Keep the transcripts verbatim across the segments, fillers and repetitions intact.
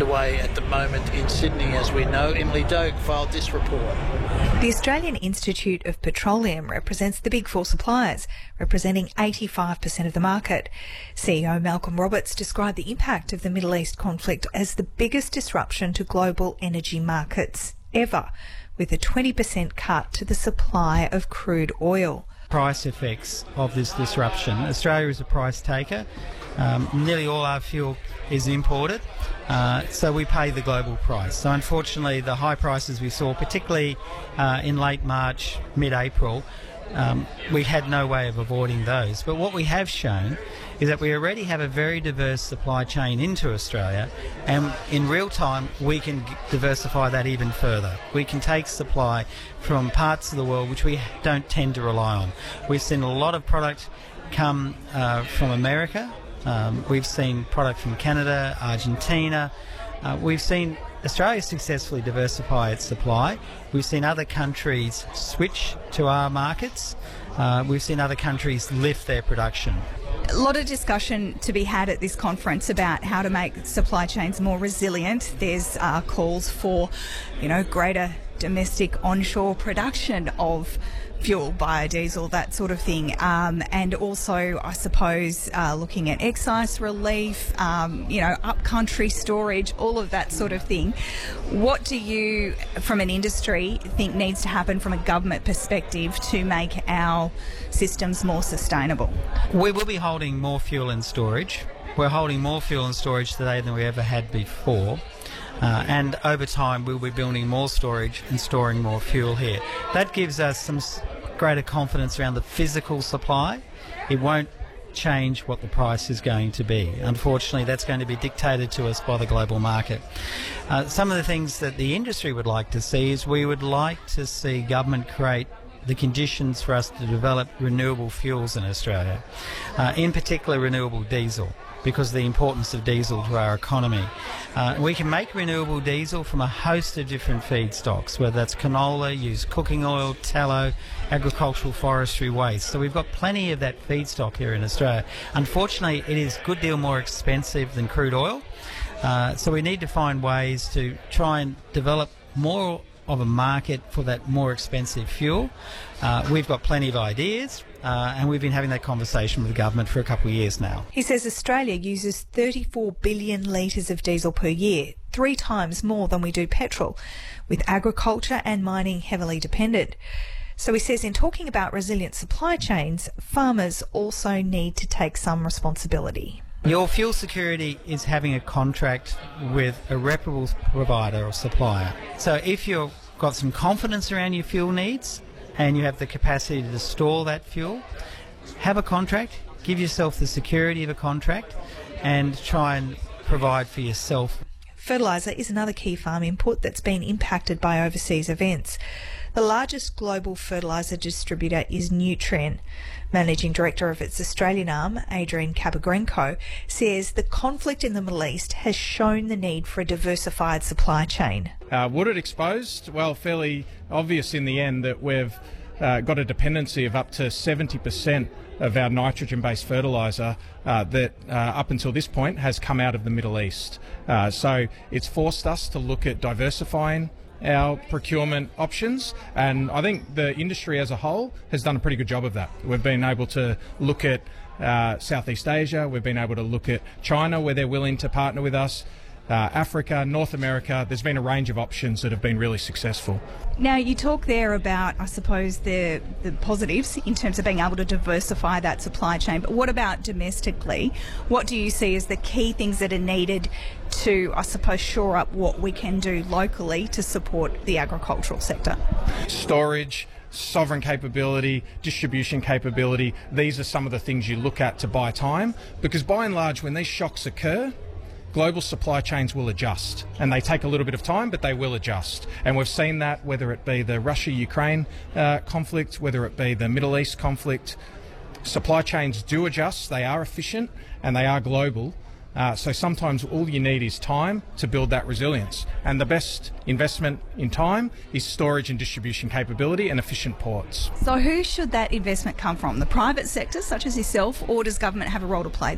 away at the moment in Sydney, as we know. Emily Doak filed this report. The Australian Institute of Petroleum represents the big four suppliers, representing eighty-five percent of the market. C E O Malcolm Roberts described the impact of the Middle East conflict as the biggest disruption to global energy markets ever, with a twenty percent cut to the supply of crude oil. Price effects of this disruption. Australia is a price taker. Um, nearly all our fuel is imported, uh, so we pay the global price. So unfortunately, the high prices we saw, particularly uh, in late March, mid-April, um, we had no way of avoiding those. But what we have shown is that we already have a very diverse supply chain into Australia, and in real time we can diversify that even further. We can take supply from parts of the world which we don't tend to rely on. We've seen a lot of product come uh, from America. Um, we've seen product from Canada, Argentina. Uh, we've seen Australia successfully diversify its supply. We've seen other countries switch to our markets. Uh, we've seen other countries lift their production. A lot of discussion to be had at this conference about how to make supply chains more resilient. There's uh, calls for, you know, greater domestic onshore production of fuel, biodiesel, that sort of thing, um, and also, I suppose, uh, looking at excise relief, um, you know, up-country storage, all of that sort of thing. What do you, from an industry, think needs to happen from a government perspective to make our systems more sustainable? We will be holding more fuel in storage. We're holding more fuel in storage today than we ever had before. Uh, and over time we'll be building more storage and storing more fuel here. That gives us some greater confidence around the physical supply. It won't change what the price is going to be. Unfortunately, that's going to be dictated to us by the global market. Uh, some of the things that the industry would like to see is we would like to see government create the conditions for us to develop renewable fuels in Australia, uh, in particular renewable diesel, because of the importance of diesel to our economy. Uh, we can make renewable diesel from a host of different feedstocks, whether that's canola, used cooking oil, tallow, agricultural forestry waste. So we've got plenty of that feedstock here in Australia. Unfortunately, it is a good deal more expensive than crude oil, uh, so we need to find ways to try and develop more of a market for that more expensive fuel. Uh, we've got plenty of ideas, uh, and we've been having that conversation with the government for a couple of years now. He says Australia uses thirty-four billion litres of diesel per year, three times more than we do petrol, with agriculture and mining heavily dependent. So he says in talking about resilient supply chains, farmers also need to take some responsibility. Your fuel security is having a contract with a reputable provider or supplier. So if you've got some confidence around your fuel needs and you have the capacity to store that fuel, have a contract, give yourself the security of a contract, and try and provide for yourself. Fertiliser is another key farm input that's been impacted by overseas events. The largest global fertiliser distributor is Nutrien. Managing Director of its Australian arm, Adrian Capagrenco, says the conflict in the Middle East has shown the need for a diversified supply chain. Uh, what it exposed? Well, fairly obvious in the end that we've uh, got a dependency of up to seventy percent of our nitrogen-based fertiliser uh, that uh, up until this point has come out of the Middle East. Uh, so it's forced us to look at diversifying our procurement options, and I think the industry as a whole has done a pretty good job of that. We've been able to look at uh, Southeast Asia, we've been able to look at China where they're willing to partner with us, uh, Africa, North America. There's been a range of options that have been really successful. Now, you talk there about, I suppose, the, the positives in terms of being able to diversify that supply chain, but what about domestically? What do you see as the key things that are needed to, I suppose, shore up what we can do locally to support the agricultural sector? Storage, sovereign capability, distribution capability, these are some of the things you look at to buy time, because by and large when these shocks occur, global supply chains will adjust, and they take a little bit of time, but they will adjust. And we've seen that, whether it be the Russia-Ukraine uh, conflict, whether it be the Middle East conflict. Supply chains do adjust, they are efficient, and they are global. Uh, so sometimes all you need is time to build that resilience. And the best investment in time is storage and distribution capability and efficient ports. So who should that investment come from? The private sector, such as yourself, or does government have a role to play there?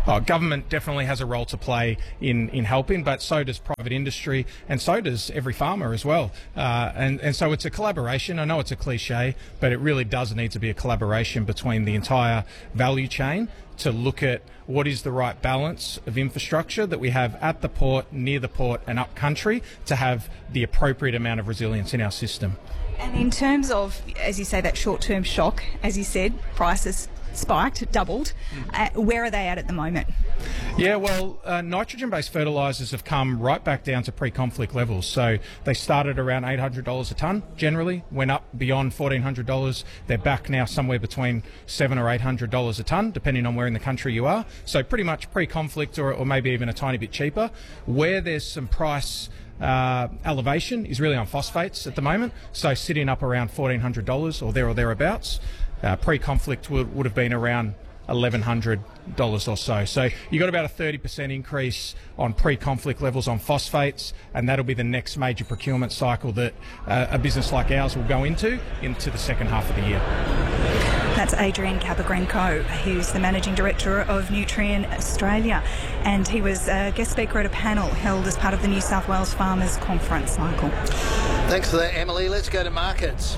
Oh, government definitely has a role to play in, in helping, but so does private industry, and so does every farmer as well. Uh, and, and so it's a collaboration. I know it's a cliche, but it really does need to be a collaboration between the entire value chain to look at what is the right balance of infrastructure that we have at the port, near the port and up country to have the appropriate amount of resilience in our system. And in terms of, as you say, that short-term shock, as you said, prices spiked, doubled. Uh, where are they at at the moment? Yeah, well, uh, nitrogen-based fertilisers have come right back down to pre-conflict levels. So they started around eight hundred dollars a tonne, generally, went up beyond fourteen hundred dollars. They're back now somewhere between seven hundred or eight hundred dollars a tonne, depending on where in the country you are. So pretty much pre-conflict, or, or maybe even a tiny bit cheaper. Where there's some price Uh, elevation is really on phosphates at the moment, so sitting up around fourteen hundred dollars or there or thereabouts. Uh, pre-conflict would, would have been around eleven hundred dollars or so. So you got about a thirty percent increase on pre-conflict levels on phosphates, and that'll be the next major procurement cycle that uh, a business like ours will go into into the second half of the year. That's Adrian Capagrenco, who's the Managing Director of Nutrien Australia, and he was a guest speaker at a panel held as part of the New South Wales Farmers Conference, Michael. Thanks for that, Emily. Let's go to markets.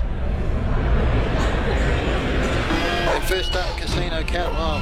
And first up, Casino Cat. Wow.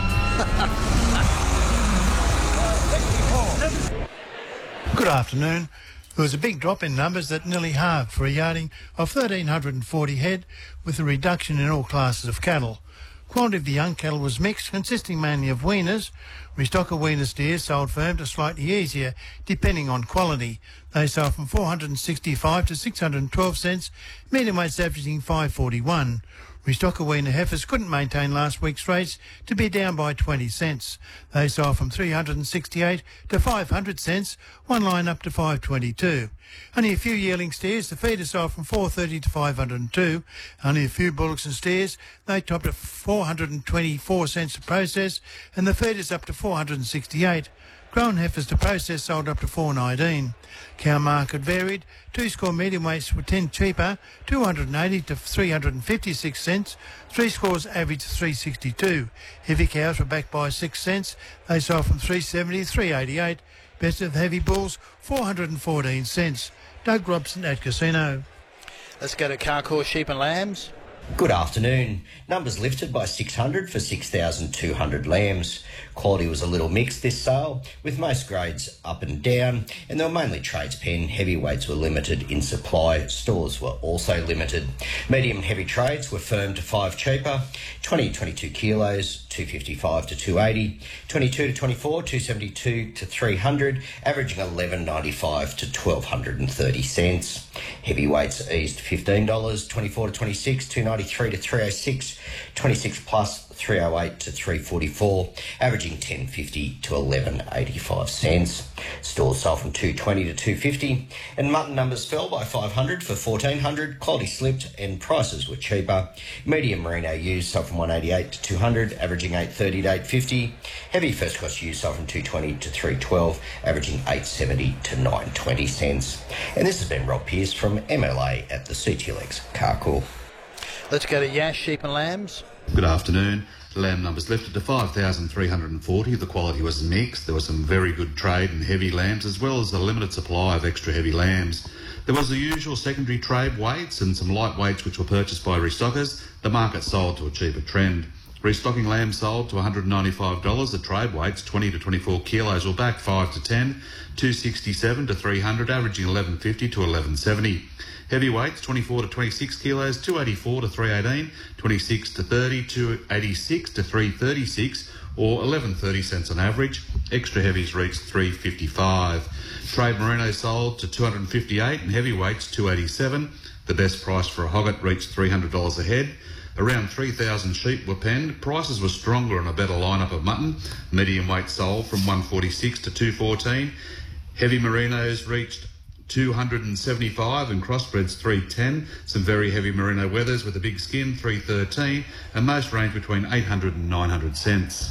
Good afternoon. There was a big drop in numbers that nearly halved for a yarding of one thousand three hundred forty head, with a reduction in all classes of cattle. Quality of the young cattle was mixed, consisting mainly of weaners. Restocker weaner steers sold firm to slightly easier, depending on quality. They sold from four hundred sixty-five to six hundred twelve cents, medium weights averaging five forty-one. Restocker weaner heifers couldn't maintain last week's rates to be down by twenty cents. They sold from three hundred sixty-eight to five hundred cents, one line up to five twenty-two. Only a few yearling steers, the feeders sold from four thirty to five hundred two. Only a few bullocks and steers, they topped at four hundred twenty-four cents to process, and the feeders up to four hundred sixty-eight. Grown heifers to process sold up to four nineteen. Cow market varied. Two score medium weights were ten cheaper, two hundred eighty to three hundred fifty-six cents. Three scores averaged three sixty-two. Heavy cows were backed by six cents. They sold from three seventy to three eighty-eight. Best of the heavy bulls, four hundred fourteen cents. Doug Robson at Casino. Let's go to Carcoar Sheep and Lambs. Good afternoon. Numbers lifted by six hundred for six thousand two hundred lambs. Quality was a little mixed this sale, with most grades up and down, and they were mainly trades pen. Heavyweights were limited in supply. Stores were also limited. Medium and heavy trades were firm to five cheaper. twenty to twenty-two kilos, two fifty-five to two eighty. twenty-two to twenty-four, two seventy-two to three hundred, averaging eleven ninety-five to twelve thirty cents. Heavyweights eased fifteen dollars. twenty-four to twenty-six, two ninety-three to three oh six. twenty-six plus, three oh eight to three forty-four, averaging ten fifty to eleven eighty-five cents. Stores sold from two twenty to two fifty, and mutton numbers fell by five hundred for fourteen hundred. Quality slipped and prices were cheaper. Medium merino ewes sold from one eighty-eight to two hundred, averaging eight thirty to eight fifty. Heavy first cost ewes sold from two twenty to three twelve, averaging eight seventy to nine twenty cents. And this has been Rob Pearce from M L A at the C T L X Carcoar. Let's go to Yash Sheep and Lambs. Good afternoon. Lamb numbers lifted to five thousand three hundred forty. The quality was mixed. There was some very good trade in heavy lambs, as well as a limited supply of extra heavy lambs. There was the usual secondary trade weights and some light weights which were purchased by restockers. The market sold to a cheaper trend. Restocking lambs sold to one hundred ninety-five dollars. The trade weights, twenty to twenty-four kilos, were back five to ten, two sixty-seven to three hundred, averaging eleven fifty to eleven seventy. Heavyweights, twenty-four to twenty-six kilos, two eighty-four to three eighteen, twenty-six to thirty, two eighty-six to three thirty-six, or eleven thirty cents on average. Extra heavies reached three fifty-five. Trade merino sold to two fifty-eight, and heavyweights two eighty-seven. The best price for a hogget reached three hundred dollars a head. Around three thousand sheep were penned. Prices were stronger and a better lineup of mutton. Medium weight sold from one forty-six to two fourteen. Heavy merinos reached two seventy-five and crossbreds three ten. Some very heavy merino wethers with a big skin three thirteen, and most range between eight hundred and nine hundred cents.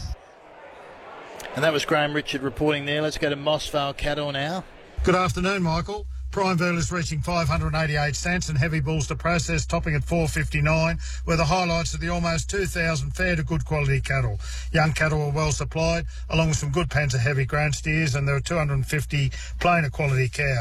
And that was Graham Richard reporting there. Let's go to Mossvale Cattle now. Good afternoon, Michael. Prime Verlers reaching five hundred eighty-eight cents and heavy bulls to process topping at four fifty-nine, were the highlights of the almost two thousand fair to good quality cattle. Young cattle were well supplied, along with some good pens of heavy grain steers, and there were two hundred fifty plainer quality cows.